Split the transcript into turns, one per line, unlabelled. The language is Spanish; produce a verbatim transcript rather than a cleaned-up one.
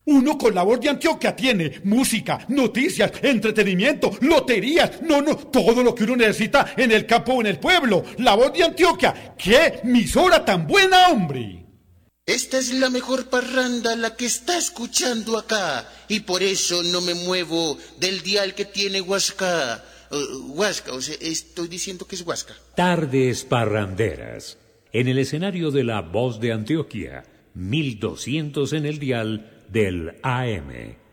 Uno con La Voz de Antioquia tiene música, noticias, entretenimiento, loterías, no, no, todo lo que uno necesita en el campo o en el pueblo. La Voz de Antioquia, ¡qué emisora tan buena, hombre!
Esta es la mejor parranda, la que está escuchando acá, y por eso no me muevo del dial que tiene Huasca. Uh, Huasca, o sea, estoy diciendo que es Huasca.
Tardes parranderas, en el escenario de La Voz de Antioquia, mil doscientos en el dial del A M.